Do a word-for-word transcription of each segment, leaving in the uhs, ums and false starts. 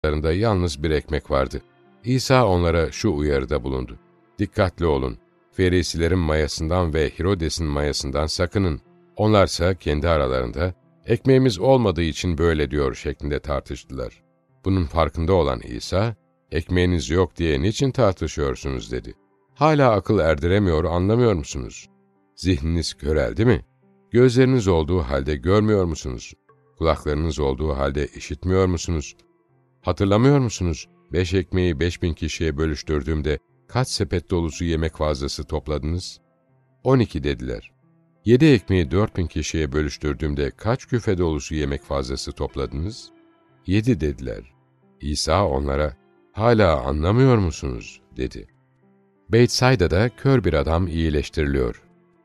yanlarında yalnız bir ekmek vardı. İsa onlara şu uyarıda bulundu: "Dikkatli olun, Ferisilerin mayasından ve Herodes'in mayasından sakının." Onlarsa kendi aralarında, "Ekmeğimiz olmadığı için böyle diyor" şeklinde tartıştılar. Bunun farkında olan İsa, "Ekmeğiniz yok diye niçin tartışıyorsunuz?" dedi. "Hala akıl erdiremiyor, anlamıyor musunuz? Zihniniz köreldi mi? Gözleriniz olduğu halde görmüyor musunuz? Kulaklarınız olduğu halde işitmiyor musunuz? Hatırlamıyor musunuz? Beş ekmeği beş bin kişiye bölüştürdüğümde kaç sepet dolusu yemek fazlası topladınız?" On iki dediler. "Yedi ekmeği dört bin kişiye bölüştürdüğümde kaç küfe dolusu yemek fazlası topladınız?" Yedi dediler. İsa onlara, "Hala anlamıyor musunuz?" dedi. Beytsayda'da kör bir adam iyileştiriliyor.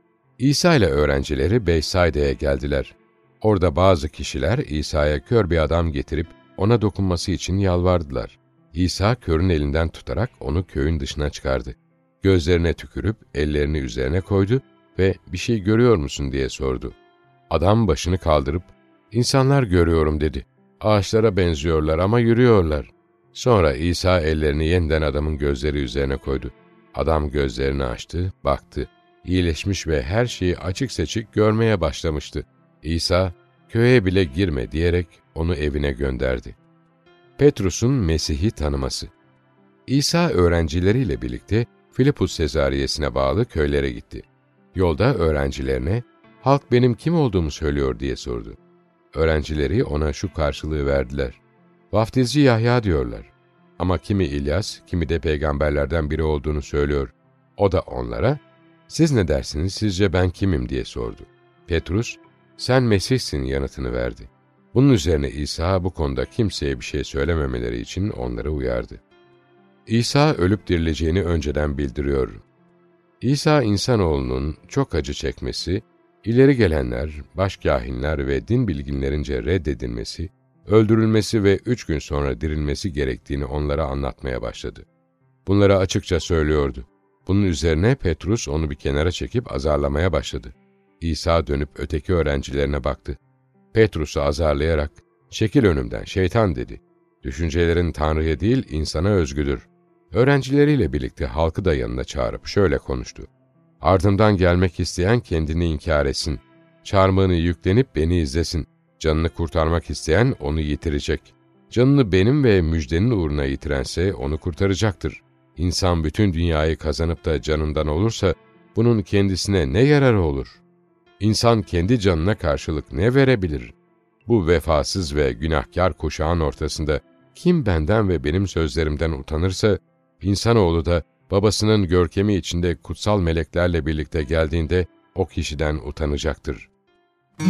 İsa ile öğrencileri Beytsayda'ya geldiler. Orada bazı kişiler İsa'ya kör bir adam getirip ona dokunması için yalvardılar. İsa körün elinden tutarak onu köyün dışına çıkardı. Gözlerine tükürüp ellerini üzerine koydu ve "Bir şey görüyor musun?" diye sordu. Adam başını kaldırıp "İnsanlar görüyorum" dedi. "Ağaçlara benziyorlar ama yürüyorlar." Sonra İsa ellerini yeniden adamın gözleri üzerine koydu. Adam gözlerini açtı, baktı. İyileşmiş ve her şeyi açık seçik görmeye başlamıştı. İsa, "Köye bile girme" diyerek onu evine gönderdi. Petrus'un Mesih'i tanıması. İsa öğrencileriyle birlikte Filipus Sezariyesine bağlı köylere gitti. Yolda öğrencilerine, "Halk benim kim olduğumu söylüyor" diye sordu. Öğrencileri ona şu karşılığı verdiler: "Vaftizci Yahya diyorlar. Ama kimi İlyas, kimi de peygamberlerden biri olduğunu söylüyor." O da onlara, "Siz ne dersiniz, sizce ben kimim?" diye sordu. Petrus, "Sen Mesih'sin" yanıtını verdi. Bunun üzerine İsa bu konuda kimseye bir şey söylememeleri için onları uyardı. İsa ölüp dirileceğini önceden bildiriyor. İsa insanoğlunun çok acı çekmesi, ileri gelenler, başkâhinler ve din bilginlerince reddedilmesi, öldürülmesi ve üç gün sonra dirilmesi gerektiğini onlara anlatmaya başladı. Bunları açıkça söylüyordu. Bunun üzerine Petrus onu bir kenara çekip azarlamaya başladı. İsa dönüp öteki öğrencilerine baktı. Petrus'u azarlayarak, "Çekil önümden şeytan" dedi. "Düşüncelerin Tanrı'ya değil insana özgüdür." Öğrencileriyle birlikte halkı da yanına çağırıp şöyle konuştu: "Ardımdan gelmek isteyen kendini inkar etsin. Çarmıhını yüklenip beni izlesin. Canını kurtarmak isteyen onu yitirecek. Canını benim ve müjdenin uğruna yitirense onu kurtaracaktır. İnsan bütün dünyayı kazanıp da canından olursa bunun kendisine ne yararı olur? İnsan kendi canına karşılık ne verebilir? Bu vefasız ve günahkar kuşağın ortasında kim benden ve benim sözlerimden utanırsa, insanoğlu da babasının görkemi içinde kutsal meleklerle birlikte geldiğinde o kişiden utanacaktır."